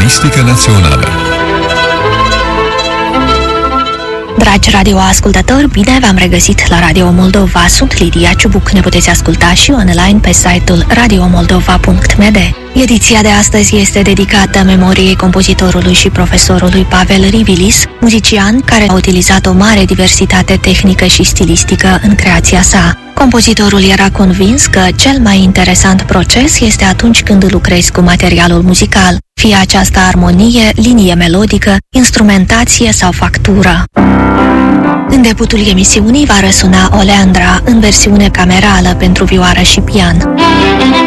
Stilistică Națională. Dragi radioascultători, bine v-am regăsit la Radio Moldova. Sunt Lidia Ciubuc. Ne puteți asculta și online pe site-ul radiomoldova.md. Ediția de astăzi este dedicată memoriei compozitorului și profesorului Pavel Rivilis, muzician care a utilizat o mare diversitate tehnică și stilistică în creația sa. Compozitorul era convins că cel mai interesant proces este atunci când lucrezi cu materialul muzical, fie aceasta armonie, linie melodică, instrumentație sau factură. În debutul emisiunii va răsuna Oleandra în versiune camerală pentru vioară și pian.